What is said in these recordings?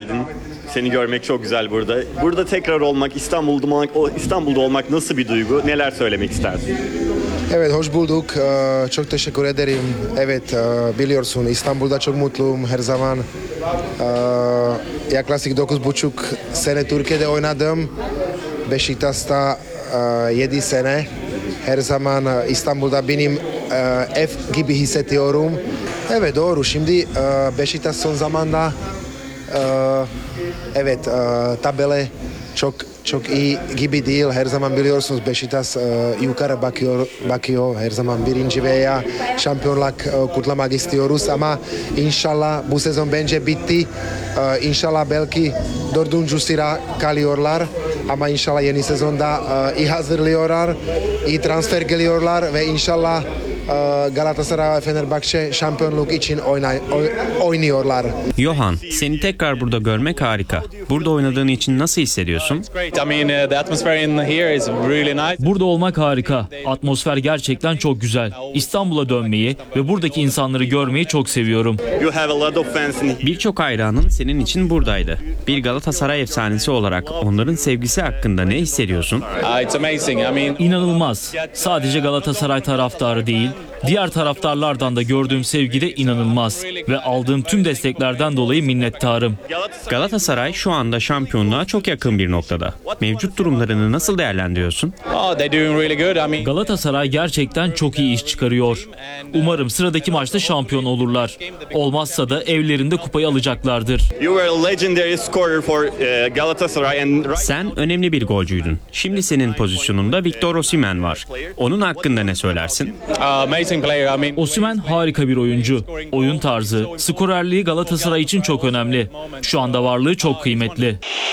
geldin. Seni görmek çok güzel burada. Burada tekrar olmak, İstanbul'da olmak nasıl bir duygu? Neler söylemek istersin? Evet, hoş bulduk. Çok teşekkür ederim. Evet, biliyorsun İstanbul'da çok mutluyum her zaman. Yaklaşık 9,5 sene Türkiye'de oynadım. Beşiktaş'ta 7 sene. Her zaman İstanbul'da benim ev gibi hissediyorum. Evet, doğru. Şimdi Beşiktaş son zamanda evet, tabela çok iyi gibi değil. Her zaman biliyorsunuz Beşiktaş yukarı bakıyor. Her zaman birinci veya şampiyonluk kutlamak istiyoruz ama inşallah bu sezon bence bitti. İnşallah belki 4. sıra kalıyorlar ama inşallah yeni sezonda iyi hazırlıyorlar, iyi transfer geliyorlar ve inşallah Galatasaray ve Fenerbahçe şampiyonluk için oynuyorlar. Johan, seni tekrar burada görmek harika. Burada oynadığın için nasıl hissediyorsun? Burada olmak harika. Atmosfer gerçekten çok güzel. İstanbul'a dönmeyi ve buradaki insanları görmeyi çok seviyorum. Birçok hayranın senin için buradaydı. Bir Galatasaray efsanesi olarak onların sevgisi hakkında ne hissediyorsun? İnanılmaz. Sadece Galatasaray taraftarı değil, diğer taraftarlardan da gördüğüm sevgi de inanılmaz ve aldığım tüm desteklerden dolayı minnettarım. Galatasaray şu anda şampiyonluğa çok yakın bir noktada. Mevcut durumlarını nasıl değerlendiriyorsun? Galatasaray gerçekten çok iyi iş çıkarıyor. Umarım sıradaki maçta şampiyon olurlar. Olmazsa da evlerinde kupayı alacaklardır. Sen önemli bir golcüydün. Şimdi senin pozisyonunda Victor Osimhen var. Onun hakkında ne söylersin? Osimhen harika bir oyuncu. Oyun tarzı, skorerliği Galatasaray için çok önemli. Şu anda varlığı çok kıymetli.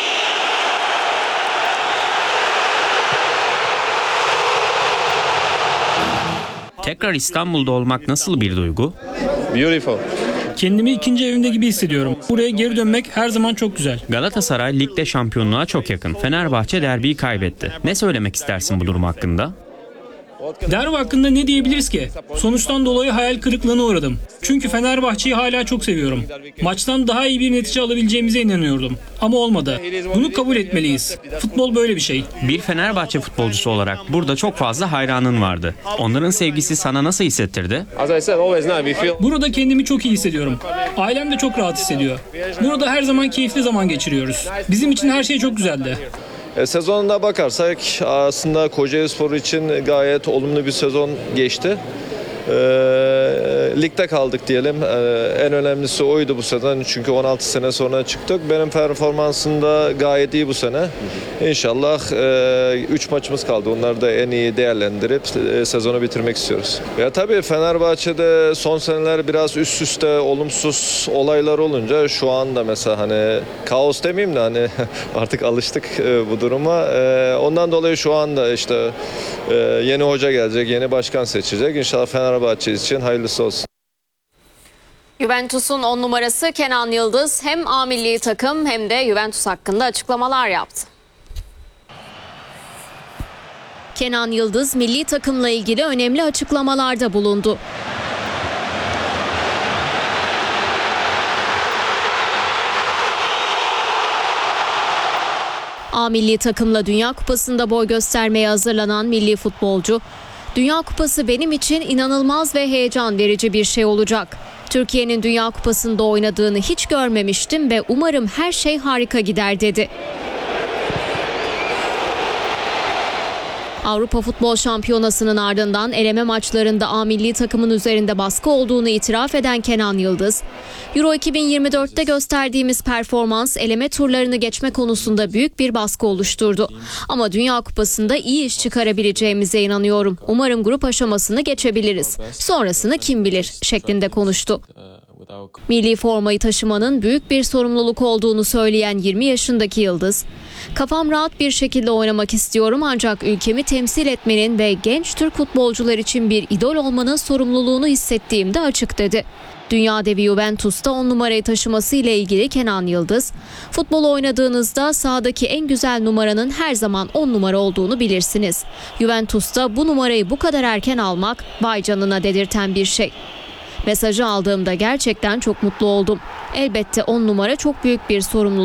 Tekrar İstanbul'da olmak nasıl bir duygu? Kendimi ikinci evimde gibi hissediyorum. Buraya geri dönmek her zaman çok güzel. Galatasaray ligde şampiyonluğa çok yakın. Fenerbahçe derbiyi kaybetti. Ne söylemek istersin bu durum hakkında? Derbi hakkında ne diyebiliriz ki? Sonuçtan dolayı hayal kırıklığına uğradım. Çünkü Fenerbahçe'yi hala çok seviyorum. Maçtan daha iyi bir netice alabileceğimize inanıyordum. Ama olmadı. Bunu kabul etmeliyiz. Futbol böyle bir şey. Bir Fenerbahçe futbolcusu olarak burada çok fazla hayranın vardı. Onların sevgisi sana nasıl hissettirdi? Burada kendimi çok iyi hissediyorum. Ailem de çok rahat hissediyor. Burada her zaman keyifli zaman geçiriyoruz. Bizim için her şey çok güzeldi. Sezonuna bakarsak aslında Kocaelispor için gayet olumlu bir sezon geçti. Ligde kaldık diyelim. En önemlisi oydu bu sene. Çünkü 16 sene sonra çıktık. Benim performansım da gayet iyi bu sene. İnşallah 3 maçımız kaldı. Onları da en iyi değerlendirip sezonu bitirmek istiyoruz. Ya tabii Fenerbahçe'de son seneler biraz üst üste olumsuz olaylar olunca şu anda mesela hani kaos demeyeyim de hani artık alıştık bu duruma. Ondan dolayı şu anda işte yeni hoca gelecek, yeni başkan seçecek. İnşallah Fenerbahçe için hayırlısı olsun. Juventus'un 10 numarası Kenan Yıldız hem A milli takım hem de Juventus hakkında açıklamalar yaptı. Kenan Yıldız milli takımla ilgili önemli açıklamalarda bulundu. A milli takımla Dünya Kupası'nda boy göstermeye hazırlanan milli futbolcu, "Dünya Kupası benim için inanılmaz ve heyecan verici bir şey olacak. Türkiye'nin Dünya Kupası'nda oynadığını hiç görmemiştim ve umarım her şey harika gider" dedi. Avrupa Futbol Şampiyonası'nın ardından eleme maçlarında A milli takımın üzerinde baskı olduğunu itiraf eden Kenan Yıldız, "Euro 2024'te gösterdiğimiz performans eleme turlarını geçme konusunda büyük bir baskı oluşturdu. Ama Dünya Kupası'nda iyi iş çıkarabileceğimize inanıyorum. Umarım grup aşamasını geçebiliriz. Sonrasını kim bilir" şeklinde konuştu. Milli formayı taşımanın büyük bir sorumluluk olduğunu söyleyen 20 yaşındaki Yıldız, "Kafam rahat bir şekilde oynamak istiyorum ancak ülkemi temsil etmenin ve genç Türk futbolcular için bir idol olmanın sorumluluğunu hissettiğimde açık" dedi. Dünya devi Juventus'ta 10 numarayı taşıması ile ilgili Kenan Yıldız, "Futbol oynadığınızda sahadaki en güzel numaranın her zaman 10 numara olduğunu bilirsiniz. Juventus'ta bu numarayı bu kadar erken almak vay canına dedirten bir şey. Mesajı aldığımda gerçekten çok mutlu oldum. Elbette 10 numara çok büyük bir sorumluluk.